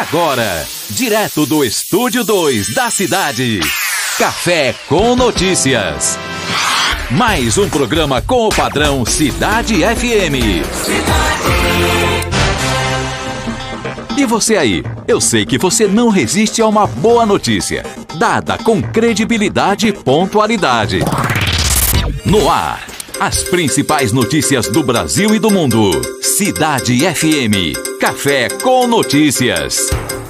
Agora, direto do Estúdio 2 da cidade, Café com Notícias. Mais um programa com o padrão Cidade FM. E você aí, eu sei que você não resiste a uma boa notícia, dada com credibilidade e pontualidade. No ar, as principais notícias do Brasil e do mundo. Cidade FM, Café com Notícias.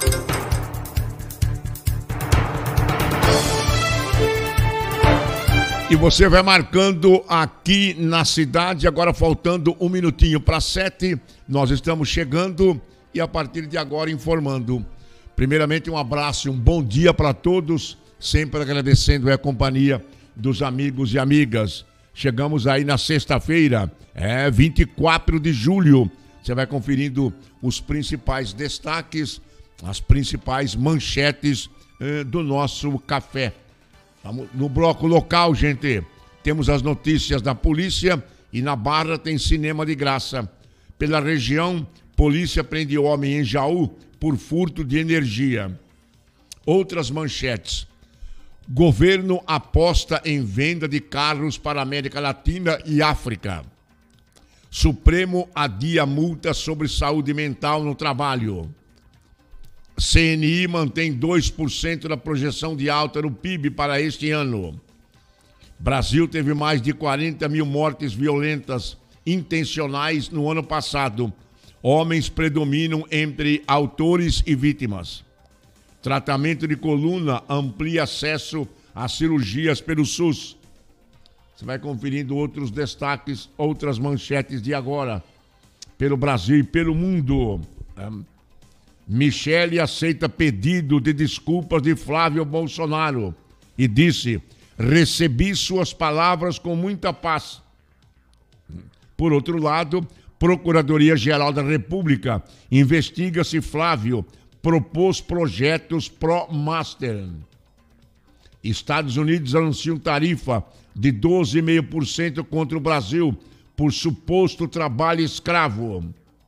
E você vai marcando aqui na cidade, agora faltando 1 minutinho para 7, nós estamos chegando e a partir de agora informando. Primeiramente um abraço e um bom dia para todos, sempre agradecendo a companhia dos amigos e amigas. Chegamos aí na sexta-feira, 24 de julho. Você vai conferindo os principais destaques, as principais manchetes do nosso café. Vamos no bloco local, gente. Temos as notícias da polícia e na Barra tem cinema de graça. Pela região, polícia prende homem em Jaú por furto de energia. Outras manchetes. Governo aposta em venda de carros para a América Latina e África. Supremo adia multa sobre saúde mental no trabalho. CNI mantém 2% da projeção de alta no PIB para este ano. Brasil teve mais de 40 mil mortes violentas intencionais no ano passado. Homens predominam entre autores e vítimas. Tratamento de coluna amplia acesso a cirurgias pelo SUS. Você vai conferindo outros destaques, outras manchetes de agora, pelo Brasil e pelo mundo. Michele aceita pedido de desculpas de Flávio Bolsonaro e disse: recebi suas palavras com muita paz. Por outro lado, Procuradoria-Geral da República investiga se Flávio propôs projetos pró-master. Estados Unidos anunciam tarifa de 12,5% contra o Brasil por suposto trabalho escravo.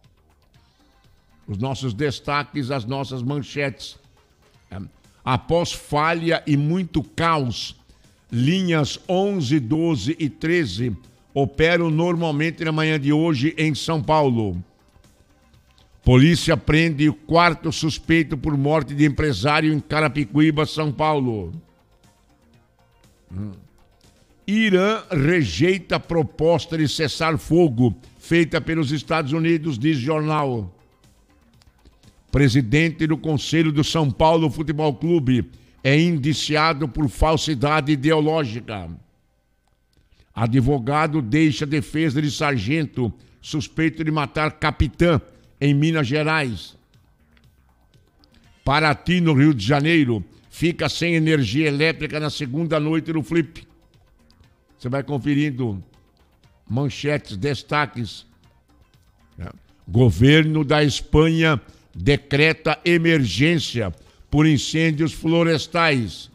Os nossos destaques, as nossas manchetes. Após falha e muito caos, linhas 11, 12 e 13 operam normalmente na manhã de hoje em São Paulo. Polícia prende o 4º suspeito por morte de empresário em Carapicuíba, São Paulo. Irã rejeita a proposta de cessar fogo feita pelos Estados Unidos, diz jornal. Presidente do Conselho do São Paulo Futebol Clube é indiciado por falsidade ideológica. Advogado deixa a defesa de sargento suspeito de matar capitã em Minas Gerais. Paraty, no Rio de Janeiro, fica sem energia elétrica na segunda noite do Flip. Você vai conferindo manchetes, destaques. Governo da Espanha decreta emergência por incêndios florestais.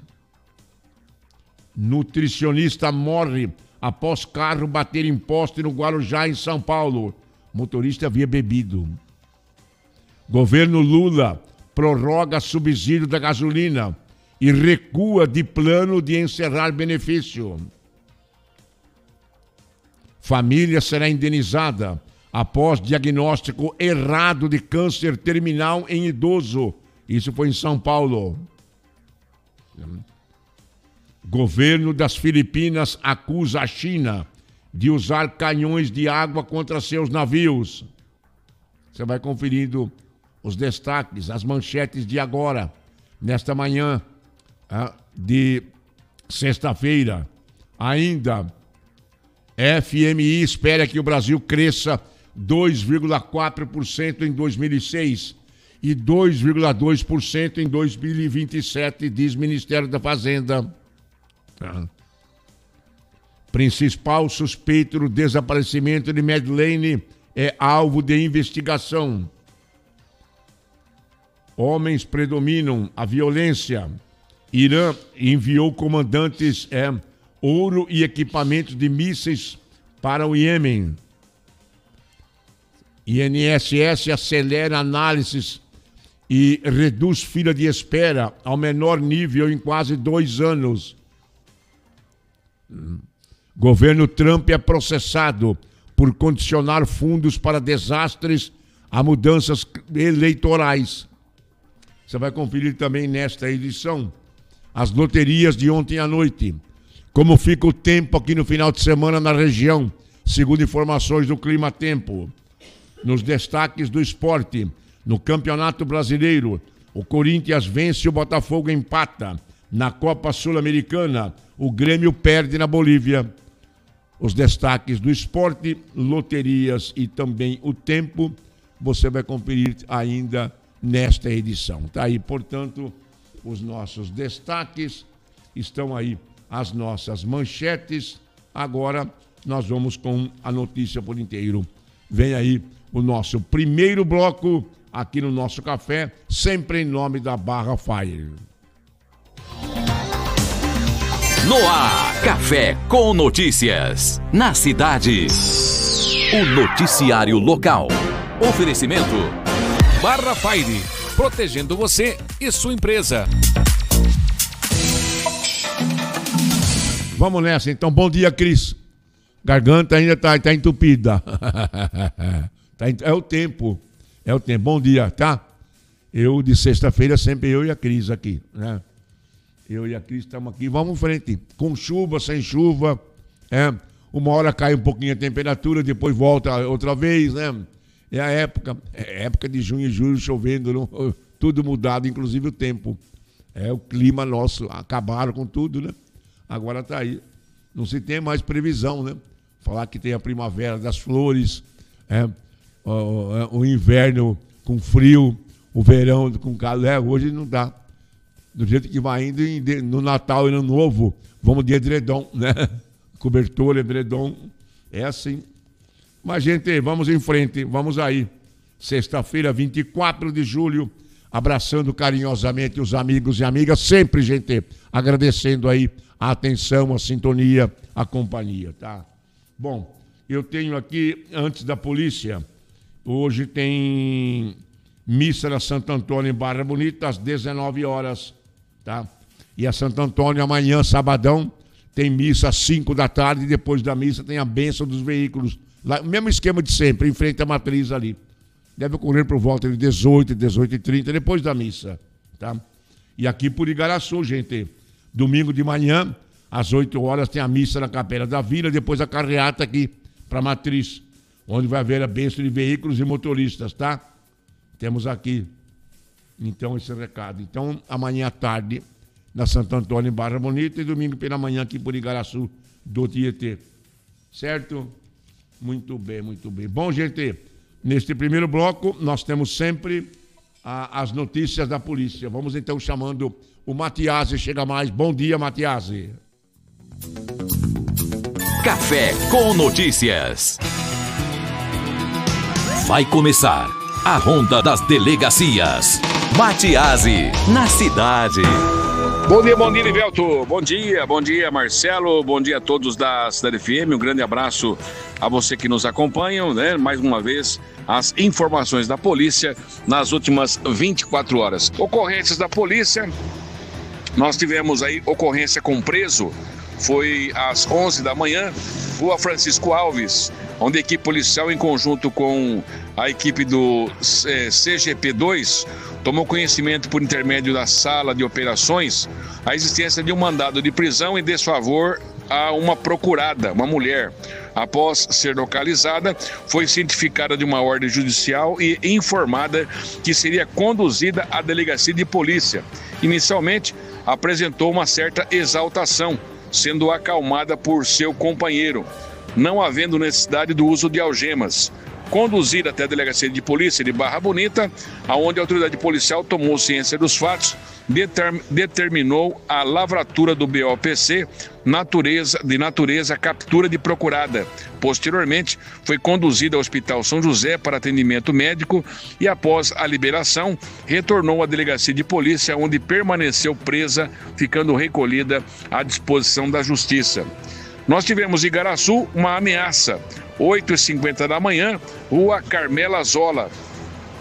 Nutricionista morre após carro bater em poste no Guarujá, em São Paulo. Motorista havia bebido. Governo Lula prorroga subsídio da gasolina e recua de plano de encerrar benefício. Família será indenizada após diagnóstico errado de câncer terminal em idoso. Isso foi em São Paulo. Governo das Filipinas acusa a China de usar canhões de água contra seus navios. Você vai conferindo os destaques, as manchetes de agora, nesta manhã de sexta-feira. Ainda, FMI espera que o Brasil cresça 2,4% em 2006 e 2,2% em 2027, diz Ministério da Fazenda. Principal suspeito do desaparecimento de Madeleine é alvo de investigação. Homens predominam a violência. Irã enviou comandantes ouro e equipamentos de mísseis para o Iêmen. INSS acelera análises e reduz fila de espera ao menor nível em quase 2 anos. Governo Trump é processado por condicionar fundos para desastres a mudanças eleitorais. Você vai conferir também nesta edição as loterias de ontem à noite. Como fica o tempo aqui no final de semana na região, segundo informações do Clima Tempo. Nos destaques do esporte, no Campeonato Brasileiro, o Corinthians vence, o Botafogo empata. Na Copa Sul-Americana, o Grêmio perde na Bolívia. Os destaques do esporte, loterias e também o tempo, você vai conferir ainda nesta edição. Tá aí, portanto, os nossos destaques, estão aí as nossas manchetes. Agora nós vamos com a notícia por inteiro. Vem aí o nosso primeiro bloco aqui no nosso café, sempre em nome da Barra Fire. No ar, Café com Notícias. Na cidade, o noticiário local. Oferecimento Barra Fire, protegendo você e sua empresa. Vamos nessa então. Bom dia, Cris. Garganta ainda tá entupida. É o tempo. É o tempo. Bom dia, tá? Eu, de sexta-feira, sempre eu e a Cris aqui, né? Eu e a Cris estamos aqui. Vamos em frente. Com chuva, sem chuva. Uma hora cai um pouquinho a temperatura, depois volta outra vez, né? É a época de junho e julho chovendo, não? Tudo mudado, inclusive o tempo. É o clima nosso. Acabaram com tudo, né? Agora tá aí. Não se tem mais previsão, né? Falar que tem a primavera das flores, o inverno com frio, o verão com calor. Hoje não dá. Do jeito que vai indo, no Natal e no Ano Novo, vamos de edredom, né? Cobertor, edredom. É assim. Mas, gente, vamos em frente. Vamos aí. Sexta-feira, 24 de julho. Abraçando carinhosamente os amigos e amigas. Sempre, gente, agradecendo aí a atenção, a sintonia, a companhia, tá? Bom, eu tenho aqui, antes da polícia, hoje tem missa na Santo Antônio em Barra Bonita, às 19 horas, tá? E a Santo Antônio, amanhã, sabadão, tem missa às 5 da tarde, e depois da missa tem a bênção dos veículos. Lá, mesmo esquema de sempre, em frente à matriz ali. Deve ocorrer por volta de 18, 18h30, depois da missa, tá? E aqui por Igaraçu, gente, domingo de manhã, às 8 horas, tem a missa na Capela da Vila, depois a carreata aqui para a matriz, onde vai haver a bênção de veículos e motoristas, tá? Temos aqui, então, esse recado. Então, amanhã à tarde, na Santo Antônio, em Barra Bonita, e domingo pela manhã aqui por Igaraçu, do Tietê. Certo? Muito bem, muito bem. Bom, gente, neste primeiro bloco, nós temos sempre as notícias da polícia. Vamos, então, chamando o Matiasi. Chega mais. Bom dia, Matiasi. Café com Notícias. Vai começar a Ronda das Delegacias. Matiasi, na cidade. Bom dia, Livelto. Bom dia, Marcelo. Bom dia a todos da Cidade FM. Um grande abraço a você que nos acompanha, né? Mais uma vez, as informações da polícia nas últimas 24 horas. Ocorrências da polícia. Nós tivemos aí ocorrência com preso. Foi às 11 da manhã, Rua Francisco Alves, onde a equipe policial, em conjunto com a equipe do CGP2, tomou conhecimento por intermédio da sala de operações a existência de um mandado de prisão em desfavor a uma procurada, uma mulher. Após ser localizada, foi cientificada de uma ordem judicial e informada que seria conduzida à delegacia de polícia. Inicialmente, apresentou uma certa exaltação, sendo acalmada por seu companheiro, não havendo necessidade do uso de algemas. Conduzida até a delegacia de polícia de Barra Bonita, aonde a autoridade policial tomou ciência dos fatos, determinou a lavratura do BOPC, de natureza captura de procurada. Posteriormente, foi conduzida ao Hospital São José para atendimento médico e, após a liberação, retornou à delegacia de polícia, onde permaneceu presa, ficando recolhida à disposição da Justiça. Nós tivemos em Igaraçu uma ameaça. 8h50 da manhã, Rua Carmela Zola.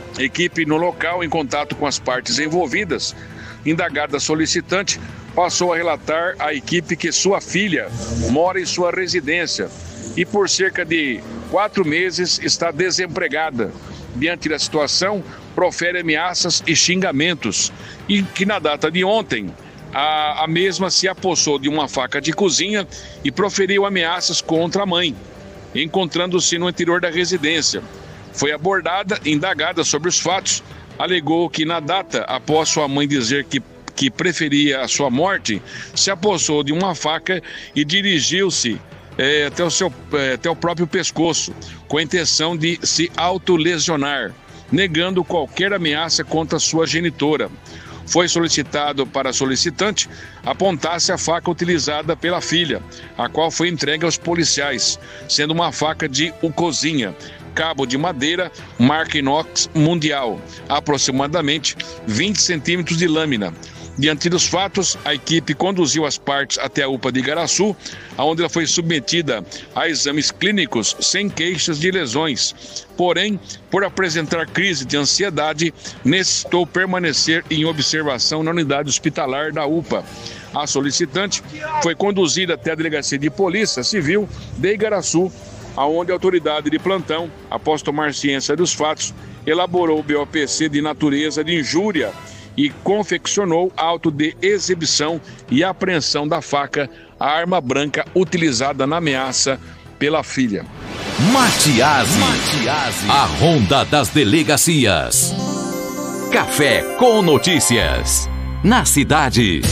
Equipe no local, em contato com as partes envolvidas, indagada solicitante passou a relatar à equipe que sua filha mora em sua residência e por cerca de 4 meses está desempregada. Diante da situação, profere ameaças e xingamentos e que na data de ontem a mesma se apossou de uma faca de cozinha e proferiu ameaças contra a mãe, encontrando-se no interior da residência. Foi abordada, indagada sobre os fatos, alegou que na data, após sua mãe dizer que preferia a sua morte, se apossou de uma faca e dirigiu-se até o próprio pescoço, com a intenção de se autolesionar, negando qualquer ameaça contra sua genitora. Foi solicitado para a solicitante apontasse a faca utilizada pela filha, a qual foi entregue aos policiais, sendo uma faca de cozinha, cabo de madeira, marca inox mundial, aproximadamente 20 centímetros de lâmina. Diante dos fatos, a equipe conduziu as partes até a UPA de Igaraçu, onde ela foi submetida a exames clínicos sem queixas de lesões. Porém, por apresentar crise de ansiedade, necessitou permanecer em observação na unidade hospitalar da UPA. A solicitante foi conduzida até a Delegacia de Polícia Civil de Igaraçu, onde a autoridade de plantão, após tomar ciência dos fatos, elaborou o BOPC de natureza de injúria e confeccionou auto de exibição e apreensão da faca, a arma branca utilizada na ameaça pela filha. Matiasi, a ronda das delegacias. Café com notícias. Na cidade.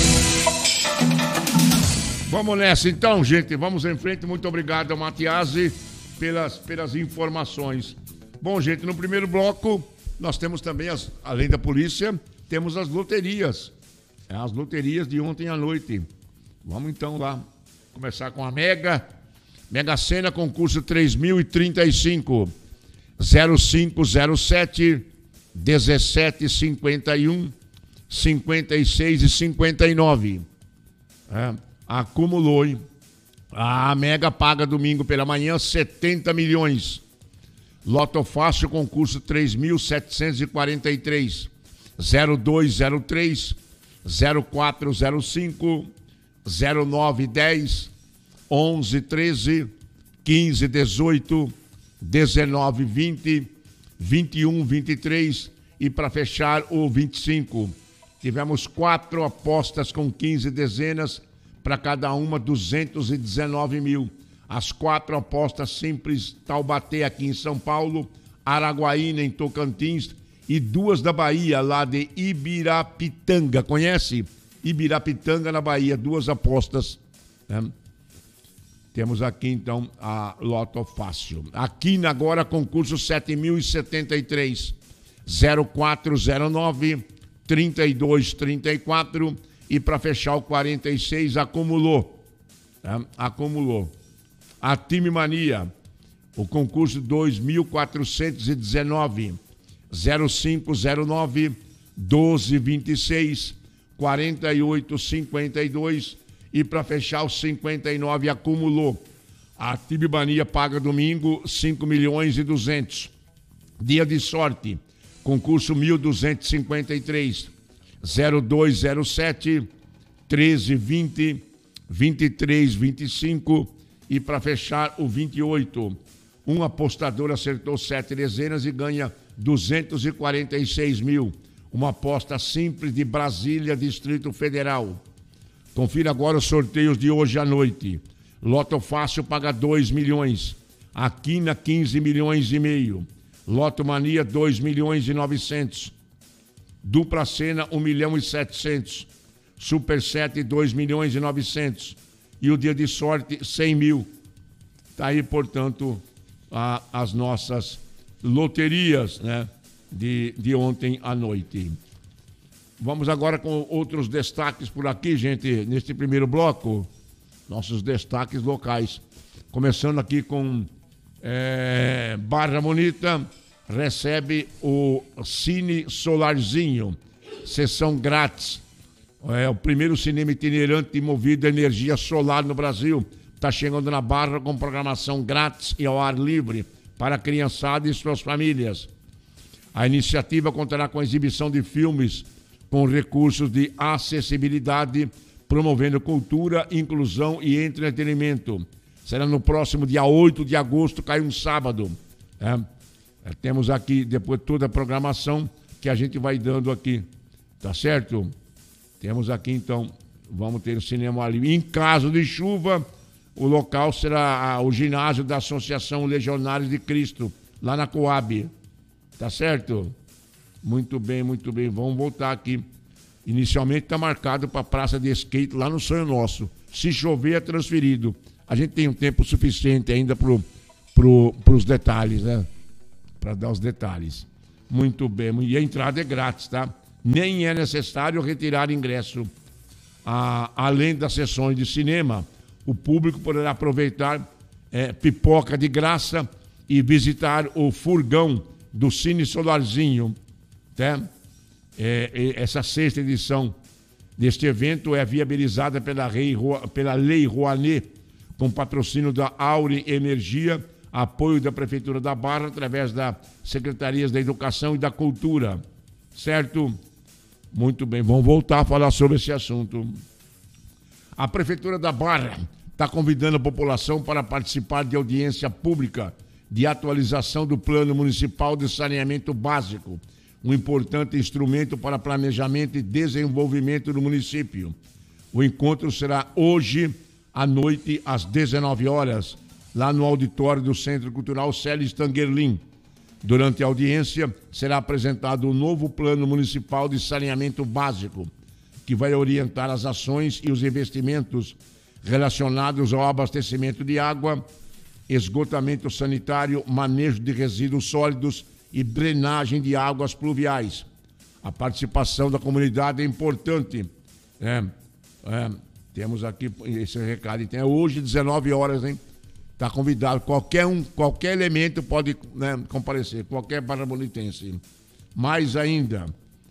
Vamos nessa então, gente. Vamos em frente. Muito obrigado, Matiasi, pelas informações. Bom, gente, no primeiro bloco, nós temos também, além da polícia, temos as loterias. As loterias de ontem à noite. Vamos então lá começar com a Mega Sena, concurso 3035 0507 1751 56 e 59. Acumulou, hein? A Mega paga domingo pela manhã 70 milhões. Loto Fácil, concurso 3743 0203 0405 0910 1113 1518 1920 2123 e para fechar o 25. Tivemos 4 apostas com 15 dezenas, para cada uma 219 mil. As 4 apostas simples, Taubaté aqui em São Paulo, Araguaína em Tocantins e 2 da Bahia, lá de Ibirapitanga. Conhece? Ibirapitanga na Bahia, 2 apostas. Né? Temos aqui então a Loto Fácil. Aqui agora concurso 7073 0409 3234 e para fechar o 46 acumulou. Né? Acumulou. A Time Mania, o concurso 2419 0509 1226 4852 e para fechar o 59 acumulou. A Time Mania paga domingo 5 milhões e 200. Dia de sorte, concurso 1253 0207 1320 2325 e para fechar o 28. Um apostador acertou 7 dezenas e ganha 246 mil. Uma aposta simples de Brasília, Distrito Federal. Confira agora os sorteios de hoje à noite. Loto Fácil paga 2 milhões. A Quina 15 milhões e meio. Loto Mania 2 milhões e 900. Dupla Sena 1 milhão e 700. Super 7 2 milhões e 900. E o dia de sorte 100 mil. Está aí, portanto, as nossas loterias, né, de ontem à noite. Vamos agora com outros destaques por aqui, gente, neste primeiro bloco. Nossos destaques locais. Começando aqui com Barra Bonita, recebe o Cine Solarzinho, sessão grátis. É o primeiro cinema itinerante movido a energia solar no Brasil. Está chegando na Barra com programação grátis e ao ar livre para a criançada e suas famílias. A iniciativa contará com a exibição de filmes com recursos de acessibilidade, promovendo cultura, inclusão e entretenimento. Será no próximo dia 8 de agosto, cai um sábado. Temos aqui depois toda a programação que a gente vai dando aqui, tá certo? Temos aqui então, vamos ter o cinema ali. Em caso de chuva, o local será o ginásio da Associação Legionários de Cristo, lá na Coab, tá certo? Muito bem, muito bem. Vamos voltar aqui. Inicialmente está marcado para a praça de skate lá no Sonho Nosso. Se chover, é transferido. A gente tem um tempo suficiente ainda para os detalhes, né? Para dar os detalhes. Muito bem. E a entrada é grátis, tá? Nem é necessário retirar ingresso. Além das sessões de cinema, o público poderá aproveitar pipoca de graça e visitar o furgão do Cine Solarzinho, tá? Essa sexta edição deste evento é viabilizada pela Lei Rouanet, com patrocínio da Aure Energia, apoio da Prefeitura da Barra, através das Secretarias da Educação e da Cultura. Certo? Muito bem, vamos voltar a falar sobre esse assunto. A Prefeitura da Barra está convidando a população para participar de audiência pública de atualização do Plano Municipal de Saneamento Básico, um importante instrumento para planejamento e desenvolvimento do município. O encontro será hoje à noite, às 19 horas, lá no auditório do Centro Cultural Célio Stangerlin. Durante a audiência, será apresentado o novo Plano Municipal de Saneamento Básico, que vai orientar as ações e os investimentos relacionados ao abastecimento de água, esgotamento sanitário, manejo de resíduos sólidos e drenagem de águas pluviais. A participação da comunidade é importante. Temos aqui esse recado. Então, é hoje, 19 horas, hein? Está convidado. Qualquer elemento pode, né, comparecer, qualquer barra-bonitense. Mais ainda.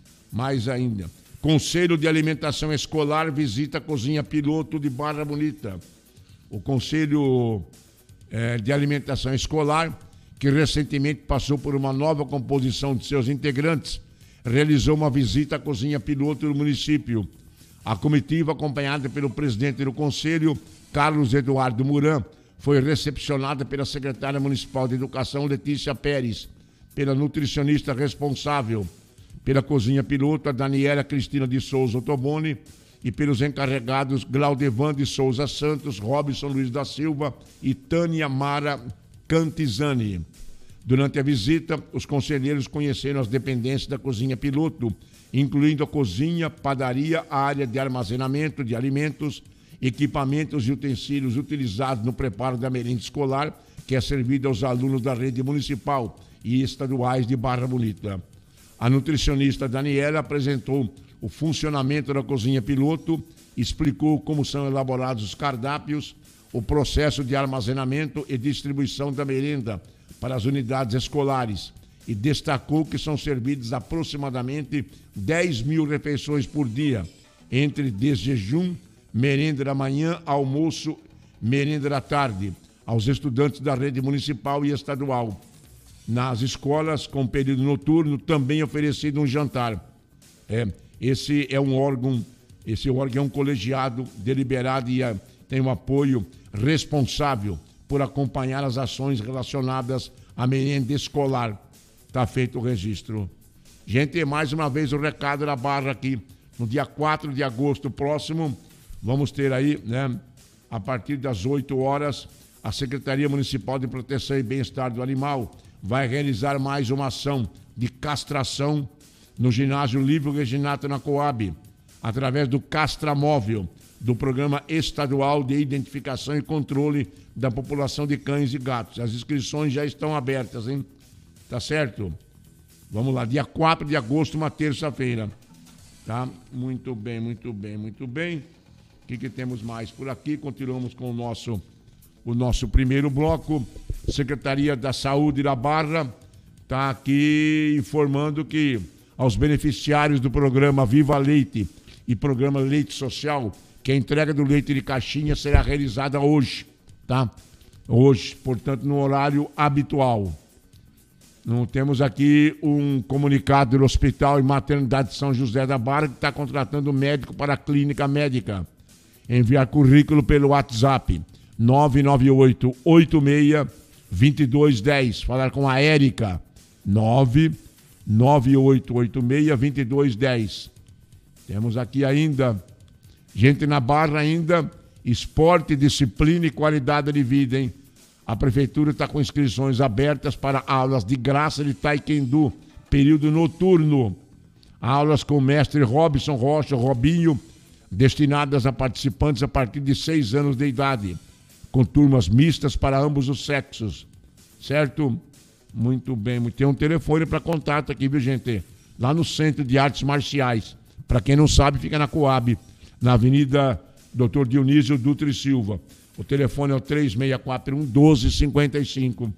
Conselho de Alimentação Escolar visita a cozinha piloto de Barra Bonita. O Conselho de Alimentação Escolar, que recentemente passou por uma nova composição de seus integrantes, realizou uma visita à cozinha piloto do município. A comitiva, acompanhada pelo presidente do Conselho, Carlos Eduardo Muran, foi recepcionada pela secretária municipal de Educação, Letícia Pérez, pela nutricionista responsável pela cozinha piloto, a Daniela Cristina de Souza Ottoboni, e pelos encarregados Glaudevan de Souza Santos, Robson Luiz da Silva e Tânia Mara Cantizani. Durante a visita, os conselheiros conheceram as dependências da cozinha piloto, incluindo a cozinha, padaria, a área de armazenamento de alimentos, equipamentos e utensílios utilizados no preparo da merenda escolar, que é servida aos alunos da rede municipal e estaduais de Barra Bonita. A nutricionista Daniela apresentou o funcionamento da cozinha piloto, explicou como são elaborados os cardápios, o processo de armazenamento e distribuição da merenda para as unidades escolares e destacou que são servidas aproximadamente 10 mil refeições por dia, entre desjejum, merenda da manhã, almoço, merenda da tarde, aos estudantes da rede municipal e estadual. Nas escolas, com período noturno, também oferecido um jantar. Esse órgão é um colegiado deliberado e tem um apoio responsável por acompanhar as ações relacionadas à merenda escolar. Está feito o registro. Gente, mais uma vez o recado da Barra aqui. No dia 4 de agosto próximo, vamos ter aí, né, a partir das 8 horas, a Secretaria Municipal de Proteção e Bem-Estar do Animal vai realizar mais uma ação de castração no ginásio Livro Reginato na Coab, através do Castramóvel, do Programa Estadual de Identificação e Controle da População de Cães e Gatos. As inscrições já estão abertas, hein? Tá certo? Vamos lá, dia 4 de agosto, uma terça-feira. Tá? Muito bem, muito bem, muito bem. O que temos mais por aqui? Continuamos com o nosso primeiro bloco. Secretaria da Saúde da Barra está aqui informando que aos beneficiários do programa Viva Leite e programa Leite Social, que a entrega do leite de caixinha será realizada hoje, tá? Hoje, portanto, no horário habitual. Não temos aqui um comunicado do Hospital e Maternidade de São José da Barra que está contratando médico para a clínica médica. Enviar currículo pelo WhatsApp 998-86-2210. Falar com a Érica 998-86-2210. Temos aqui ainda, gente na Barra ainda, esporte, disciplina e qualidade de vida, hein? A Prefeitura está com inscrições abertas para aulas de graça de Taekwondo, período noturno. Aulas com o mestre Robson Rocha, Robinho, destinadas a participantes a partir de 6 anos de idade, com turmas mistas para ambos os sexos. Certo? Muito bem. Tem um telefone para contato aqui, viu, gente? Lá no Centro de Artes Marciais. Para quem não sabe, fica na Coab, na Avenida Dr. Dionísio Dutra e Silva. O telefone é o 3641-1255.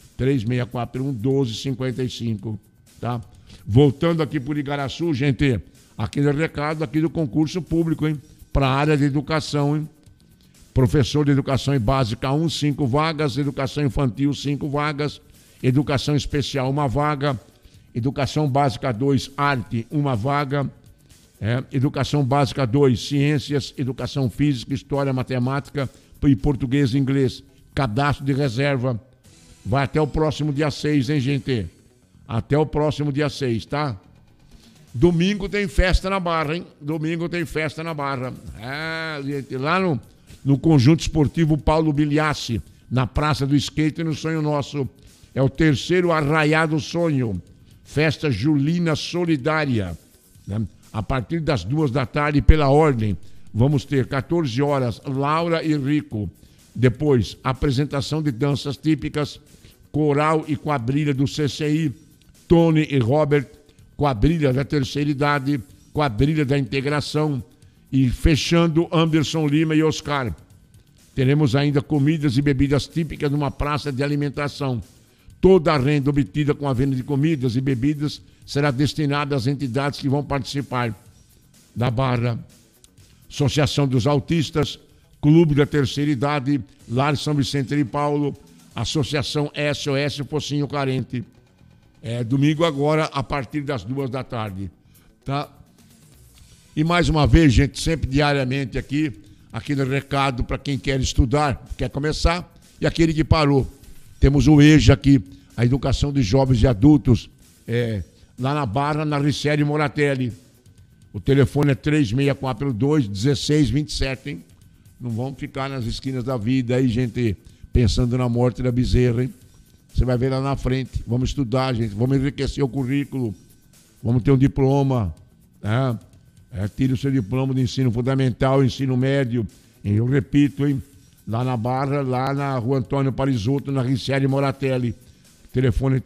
3641-1255, tá? Voltando aqui por Igaraçu, gente, aquele recado aqui do concurso público, hein? Para a área de educação, hein? Professor de Educação Básica 1, 5 vagas. Educação Infantil, 5 vagas. Educação Especial, 1 vaga. Educação Básica 2, Arte, 1 vaga. Educação Básica 2, Ciências, Educação Física, História, Matemática e Português e Inglês. Cadastro de reserva. Vai até o próximo dia 6, hein, gente? Até o próximo dia 6, tá? Domingo tem festa na Barra, hein? Domingo tem festa na Barra. Gente, lá no Conjunto Esportivo Paulo Biliassi, na Praça do Skate, no Sonho Nosso. É o 3º Arraiado Sonho. Festa Julina Solidária. Né? A partir das 2 da tarde, pela ordem, vamos ter 14 horas, Laura e Rico. Depois, apresentação de danças típicas, coral e quadrilha do CCI, Tony e Robert, quadrilha da terceira idade, quadrilha da integração e fechando Anderson Lima e Oscar. Teremos ainda comidas e bebidas típicas numa praça de alimentação. Toda a renda obtida com a venda de comidas e bebidas será destinada às entidades que vão participar da Barra. Associação dos Autistas, Clube da Terceira Idade, Lar São Vicente de Paulo, Associação SOS Focinho Carente. Domingo agora, a partir das 2 da tarde. Tá? E mais uma vez, gente, sempre diariamente aqui, aquele recado para quem quer estudar, quer começar, e aquele que parou. Temos o EJA aqui, a Educação de Jovens e Adultos, lá na Barra, na Riccieri Moratelli. O telefone é 3642-1627, hein? Não vamos ficar nas esquinas da vida aí, gente, pensando na morte da bezerra, hein? Você vai ver lá na frente. Vamos estudar, gente. Vamos enriquecer o currículo. Vamos ter um diploma. Tire o seu diploma de ensino fundamental, ensino médio. Eu repito, hein? Lá na Barra, lá na Rua Antônio Parisotto, na Riccieri Moratelli. Telefone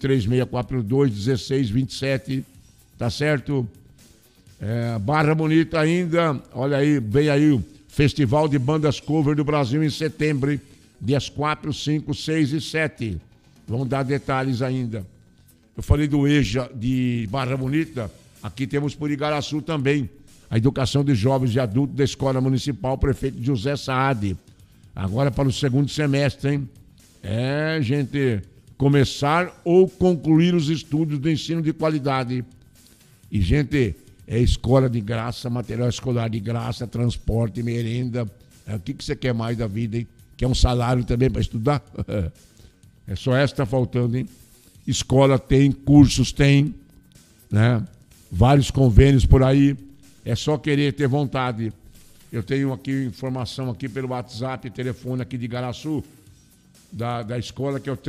3642-1627. Tá certo? Barra Bonita ainda. Olha aí, vem aí o Festival de Bandas Cover do Brasil em setembro, hein? Dias 4, 5, 6 e 7. Vamos dar detalhes ainda. Eu falei do EJA de Barra Bonita. Aqui temos por Igaraçu também. A Educação de Jovens e Adultos da Escola Municipal Prefeito José Saad. Agora para o 2º semestre, hein? Gente, começar ou concluir os estudos do ensino de qualidade. E, gente, escola de graça, material escolar de graça, transporte, merenda. O que você quer mais da vida, hein? Quer um salário também para estudar? É só essa que está faltando, hein? Escola tem, cursos tem, né? Vários convênios por aí. É só querer ter vontade. Eu tenho aqui informação aqui pelo WhatsApp, telefone aqui de Igaraçu, da escola, que é o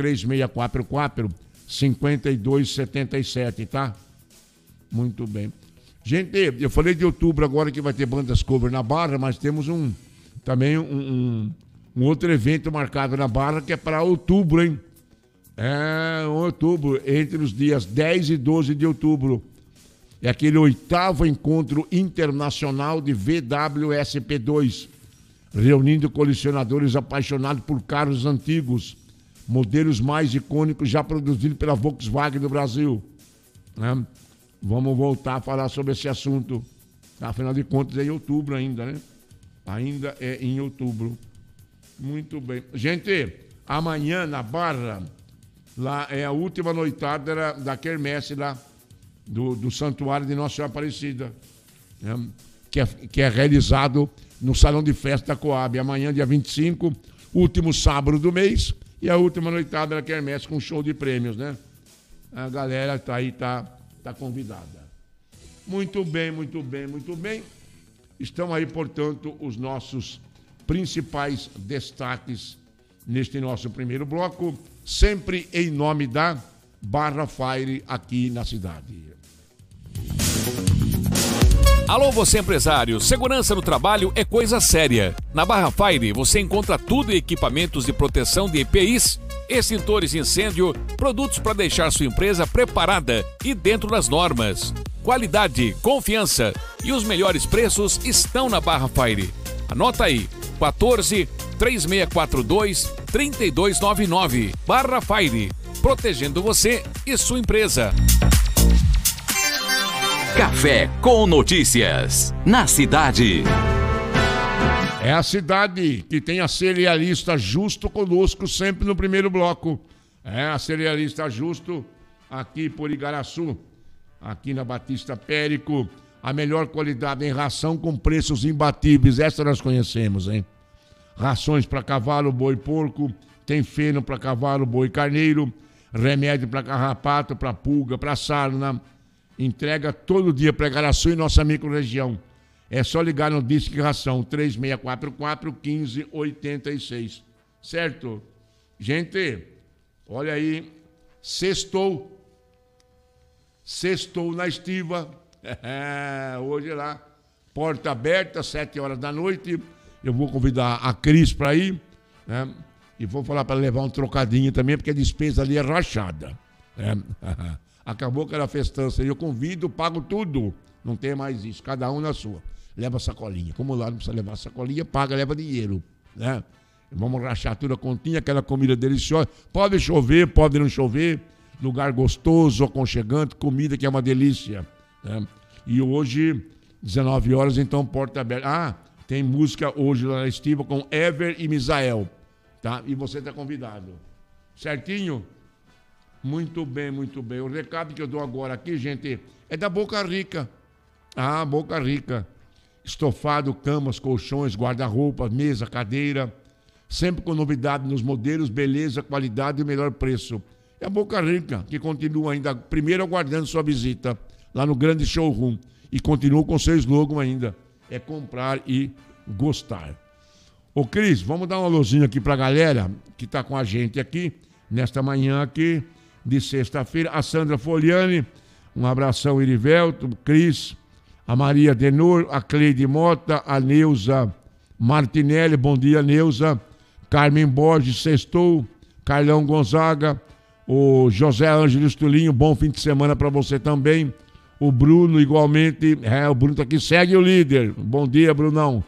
3644-5277, tá? Muito bem. Gente, eu falei de outubro agora que vai ter bandas cover na Barra, mas temos também um outro evento marcado na Barra que é para outubro, hein? Outubro, entre os dias 10 e 12 de outubro. É aquele 8º Encontro Internacional de VWSP2, reunindo colecionadores apaixonados por carros antigos, modelos mais icônicos já produzidos pela Volkswagen do Brasil. Né? Vamos voltar a falar sobre esse assunto. Afinal de contas, é em outubro ainda, né? Ainda é em outubro. Muito bem. Gente, amanhã na Barra, Lá é a última noitada da quermesse lá, do Santuário de Nossa Senhora Aparecida, né? que é realizado no Salão de Festa da Coab. Amanhã, dia 25, último sábado do mês, e a última noitada da quermesse com show de prêmios, né? A galera tá aí, tá convidada. Muito bem, muito bem, muito bem. Estão aí, portanto, os nossos principais destaques neste nosso primeiro bloco, sempre em nome da Barra Fire aqui na cidade. Alô, você empresário, segurança no trabalho é coisa séria. Na Barra Fire você encontra tudo em equipamentos de proteção de EPIs, extintores de incêndio, produtos para deixar sua empresa preparada e dentro das normas. Qualidade, confiança e os melhores preços estão na Barra Fire. Anota aí, 14 3642 3299. Barra Fire, protegendo você e sua empresa. Café com notícias, na cidade. É a cidade que tem a cerealista Justo conosco sempre no primeiro bloco. É a cerealista Justo aqui por Igaraçu, aqui na Batista Périco. A melhor qualidade em ração com preços imbatíveis. Essa nós conhecemos, hein? Rações para cavalo, boi, porco. Tem feno para cavalo, boi, carneiro. Remédio para carrapato, para pulga, para sarna. Entrega todo dia para Igaraçu e nossa microrregião. É só ligar no Disque Ração 3644-1586. Certo? Gente, olha aí. Sextou na estiva. Hoje lá, porta aberta, 7 horas da noite. Eu vou convidar a Cris para ir, né? E vou falar para levar um trocadinho também, porque a despesa ali é rachada. Acabou aquela festança. Eu convido, pago tudo. Não tem mais isso. Cada um na sua. Leva sacolinha. Como lá não precisa levar sacolinha, paga, leva dinheiro, né? Vamos rachar tudo a continha, aquela comida deliciosa. Pode chover, pode não chover. Lugar gostoso, aconchegante, comida que é uma delícia, né? E hoje, 19 horas, então, porta aberta. Tem música hoje lá na estiva com Ever e Misael, tá? E você está convidado. Certinho? Muito bem, muito bem. O recado que eu dou agora aqui, gente, é da Boca Rica. Boca Rica. Estofado, camas, colchões, guarda-roupas, mesa, cadeira. Sempre com novidade nos modelos, beleza, qualidade e melhor preço. É a Boca Rica, que continua ainda, primeiro aguardando sua visita, lá no grande showroom. E continua com seu slogan ainda. É comprar e gostar. Ô Cris, vamos dar uma luzinha aqui pra galera que tá com a gente aqui, nesta manhã aqui, de sexta-feira. A Sandra Foliani, um abração, Irivelto, Cris, a Maria Denor, a Cleide Mota, a Neuza Martinelli, bom dia, Neuza, Carmen Borges, sextou, Carlão Gonzaga, o José Ângelo Tulinho, bom fim de semana para você também. O Bruno, igualmente, o Bruno tá aqui, segue o líder. Bom dia, Brunão.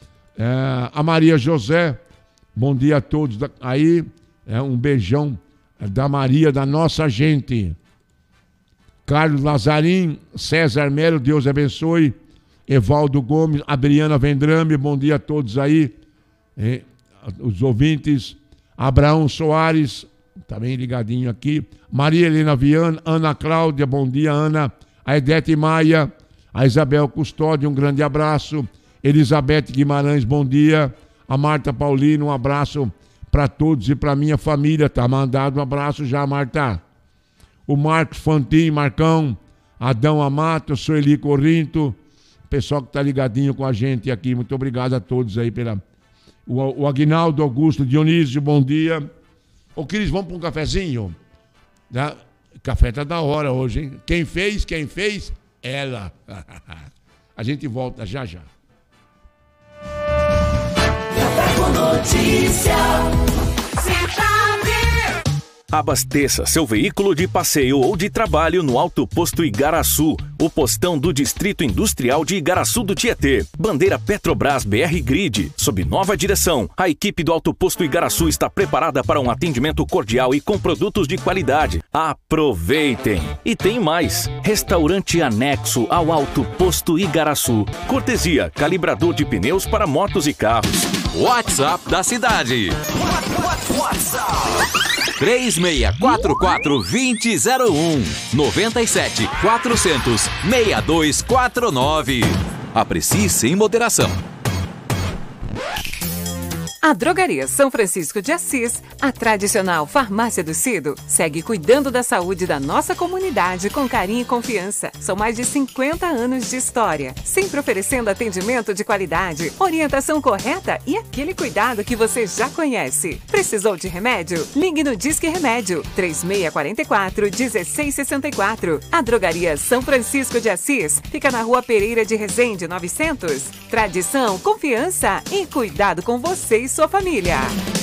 A Maria José, bom dia a todos. Aí, um beijão da Maria, da nossa gente. Carlos Lazarim, César Melo, Deus abençoe. Evaldo Gomes, Adriana Vendrame, bom dia a todos aí. Os ouvintes. Abraão Soares, também ligadinho aqui. Maria Helena Viana, Ana Cláudia, bom dia, Ana. A Edete Maia, a Isabel Custódio, um grande abraço. Elizabeth Guimarães, bom dia. A Marta Paulino, um abraço para todos e para minha família. Tá mandado um abraço já, Marta. O Marcos Fantin, Marcão, Adão Amato, Sueli Corinto, o pessoal que tá ligadinho com a gente aqui. Muito obrigado a todos aí pela... O Aguinaldo Augusto Dionísio, bom dia. Ô, Cris, vamos para um cafezinho? Café tá da hora hoje, hein? Quem fez? Ela. A gente volta já. Café com notícia. Abasteça seu veículo de passeio ou de trabalho no Alto Posto Igaraçu, o postão do Distrito Industrial de Igaraçu do Tietê. Bandeira Petrobras BR Grid. Sob nova direção, a equipe do Alto Posto Igaraçu está preparada para um atendimento cordial e com produtos de qualidade. Aproveitem! E tem mais. Restaurante anexo ao Alto Posto Igaraçu. Cortesia, calibrador de pneus para motos e carros. WhatsApp da cidade. WhatsApp 3644-2001 97 400 6249. Aprecie sem moderação. A Drogaria São Francisco de Assis, a tradicional farmácia do Cido, segue cuidando da saúde da nossa comunidade com carinho e confiança. São mais de 50 anos de história, sempre oferecendo atendimento de qualidade, orientação correta e aquele cuidado que você já conhece. Precisou de remédio? Ligue no Disque Remédio 3644-1664. A Drogaria São Francisco de Assis fica na Rua Pereira de Resende 900. Tradição, confiança e cuidado com você e sua família.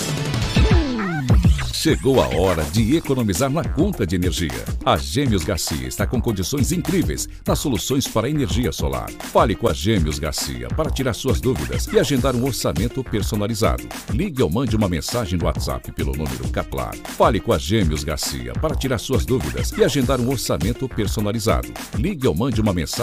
Chegou a hora de economizar na conta de energia. A Gêmeos Garcia está com condições incríveis nas soluções para energia solar. Fale com a Gêmeos Garcia para tirar suas dúvidas e agendar um orçamento personalizado. Ligue ou mande uma mensagem no WhatsApp pelo número Caplar. Fale com a Gêmeos Garcia para tirar suas dúvidas e agendar um orçamento personalizado. Ligue ou mande uma mensagem